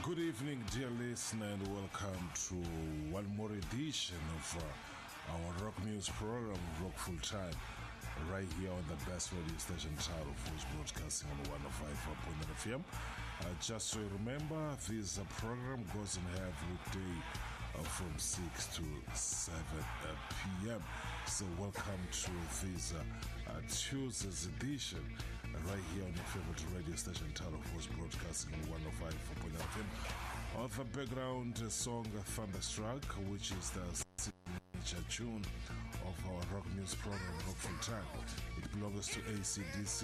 Good evening, dear listener, and welcome to one more edition of our rock news program, Rock Full Time, right here on the best radio station, Tower of Force, broadcasting on 105.9 FM. Just so you remember, this program goes on every day from 6 to 7 p.m. So welcome to this Tuesday's edition right here on your favorite radio station, Tower of Force, broadcasting on 105.9 FM. On the background song Thunderstruck, which is the signature tune of our rock news program, Rock Full Time. It belongs to AC/DC.